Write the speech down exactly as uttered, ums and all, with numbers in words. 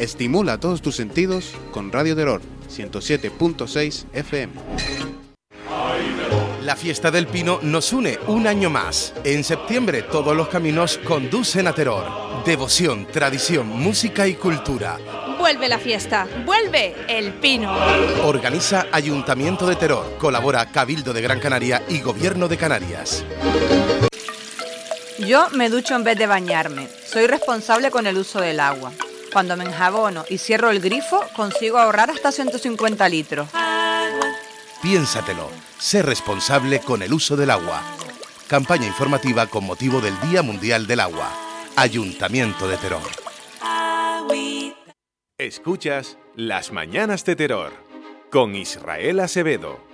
Estimula todos tus sentidos con Radio Terror ciento siete punto seis F M. La Fiesta del Pino nos une un año más. En septiembre todos los caminos conducen a Teror. Devoción, tradición, música y cultura. Vuelve la fiesta, vuelve el Pino. Organiza Ayuntamiento de Teror, colabora Cabildo de Gran Canaria y Gobierno de Canarias. Yo me ducho en vez de bañarme. Soy responsable con el uso del agua. Cuando me enjabono y cierro el grifo, consigo ahorrar hasta ciento cincuenta litros. Piénsatelo. Sé responsable con el uso del agua. Campaña informativa con motivo del Día Mundial del Agua. Ayuntamiento de Teror. Escuchas Las Mañanas de Terror con Israel Acevedo.